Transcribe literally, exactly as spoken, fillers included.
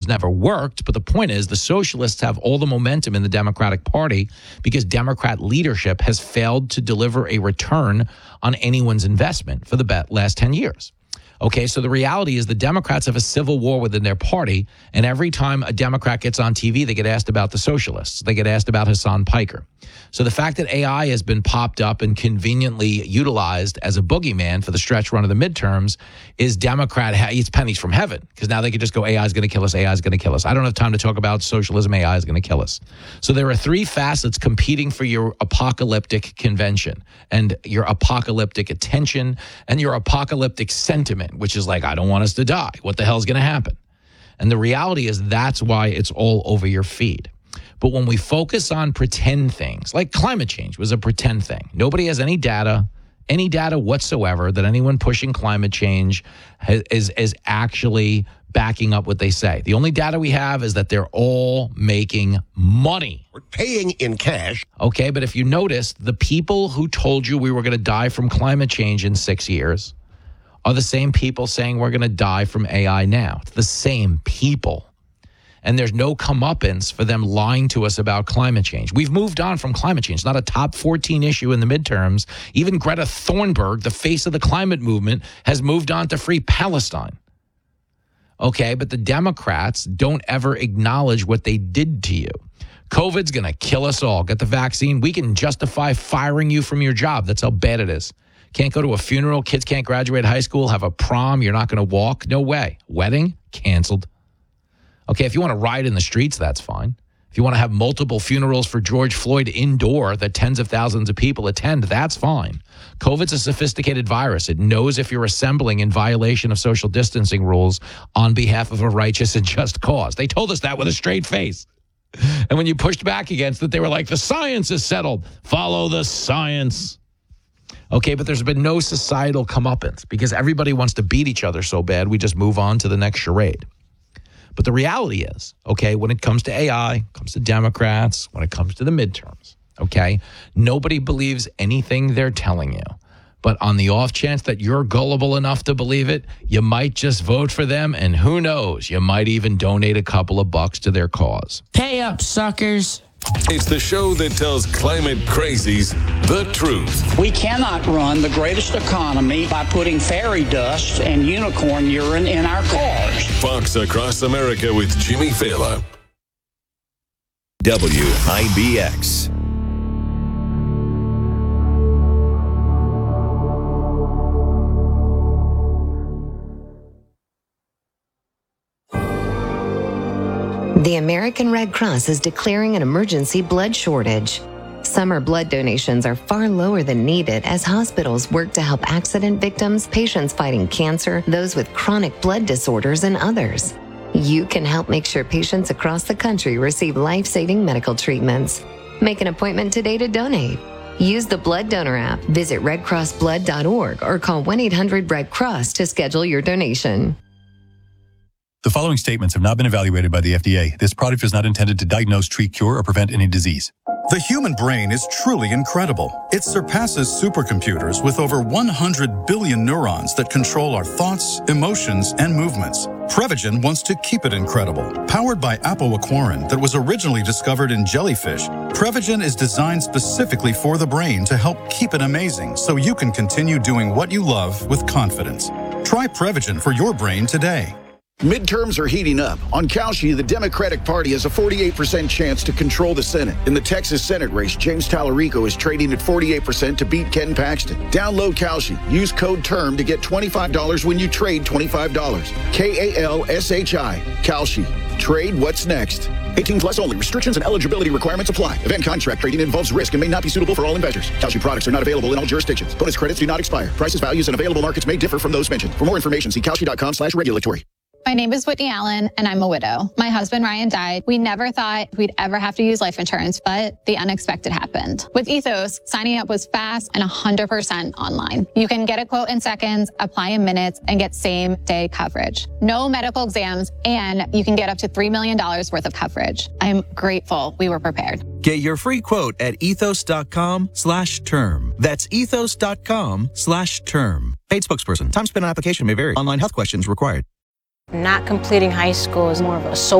never worked. But the point is, the socialists have all the momentum in the Democratic Party because Democrat leadership has failed to deliver a return on anyone's investment for the last ten years. Okay, so the reality is the Democrats have a civil war within their party, and every time a Democrat gets on T V, they get asked about the socialists. They get asked about Hassan Piker. So the fact that A I has been popped up and conveniently utilized as a boogeyman for the stretch run of the midterms is Democrat, it's pennies from heaven, because now they could just go, A I is going to kill us, A I is going to kill us. I don't have time to talk about socialism, A I is going to kill us. So there are three facets competing for your apocalyptic convention and your apocalyptic attention and your apocalyptic sentiment, which is like, I don't want us to die. What the hell is going to happen? And the reality is that's why it's all over your feed. But when we focus on pretend things, like climate change was a pretend thing. Nobody has any data, any data whatsoever that anyone pushing climate change has, is, is actually backing up what they say. The only data we have is that they're all making money. We're paying in cash. Okay, but if you notice, the people who told you we were going to die from climate change in six years are the same people saying we're going to die from A I now. It's the same people. And there's no comeuppance for them lying to us about climate change. We've moved on from climate change. It's not a top fourteen issue in the midterms. Even Greta Thunberg, the face of the climate movement, has moved on to free Palestine. Okay, but the Democrats don't ever acknowledge what they did to you. COVID's going to kill us all. Get the vaccine. We can justify firing you from your job. That's how bad it is. Can't go to a funeral. Kids can't graduate high school, have a prom. You're not going to walk. No way. Wedding? Canceled. Okay, if you want to riot in the streets, that's fine. If you want to have multiple funerals for George Floyd indoor that tens of thousands of people attend, that's fine. COVID's a sophisticated virus. It knows if you're assembling in violation of social distancing rules on behalf of a righteous and just cause. They told us that with a straight face. And when you pushed back against it, they were like, the science is settled. Follow the science. Okay, but there's been no societal comeuppance because everybody wants to beat each other so bad, we just move on to the next charade. But the reality is, okay, when it comes to A I, comes to Democrats, when it comes to the midterms, okay, nobody believes anything they're telling you. But on the off chance that you're gullible enough to believe it, you might just vote for them, and who knows, you might even donate a couple of bucks to their cause. Pay up, suckers. It's the show that tells climate crazies the truth. We cannot run the greatest economy by putting fairy dust and unicorn urine in our cars. Fox Across America with Jimmy Fallon. W I B X. The American Red Cross is declaring an emergency blood shortage. Summer blood donations are far lower than needed as hospitals work to help accident victims, patients fighting cancer, those with chronic blood disorders, and others. You can help make sure patients across the country receive life-saving medical treatments. Make an appointment today to donate. Use the Blood Donor app, visit red cross blood dot org, or call one eight hundred red cross to schedule your donation. The following statements have not been evaluated by the F D A. This product is not intended to diagnose, treat, cure, or prevent any disease. The human brain is truly incredible. It surpasses supercomputers with over one hundred billion neurons that control our thoughts, emotions, and movements. Prevagen wants to keep it incredible. Powered by apoaquarin that was originally discovered in jellyfish, Prevagen is designed specifically for the brain to help keep it amazing so you can continue doing what you love with confidence. Try Prevagen for your brain today. Midterms are heating up. On Kalshi, the Democratic Party has a forty-eight percent chance to control the Senate. In the Texas Senate race, James Tallarico is trading at forty-eight percent to beat Ken Paxton. Download Kalshi. Use code TERM to get twenty-five dollars when you trade twenty-five dollars. K A L S H I. Kalshi. Trade what's next. eighteen plus only. Restrictions and eligibility requirements apply. Event contract trading involves risk and may not be suitable for all investors. Kalshi products are not available in all jurisdictions. Bonus credits do not expire. Prices, values, and available markets may differ from those mentioned. For more information, see kalshi dot com slash regulatory. My name is Whitney Allen, and I'm a widow. My husband, Ryan, died. We never thought we'd ever have to use life insurance, but the unexpected happened. With Ethos, signing up was fast and one hundred percent online. You can get a quote in seconds, apply in minutes, and get same-day coverage. No medical exams, and you can get up to three million dollars worth of coverage. I'm grateful we were prepared. Get your free quote at ethos dot com slash term. That's ethos dot com slash term. Paid spokesperson. Time spent on application may vary. Online health questions required. Not completing high school is more of a social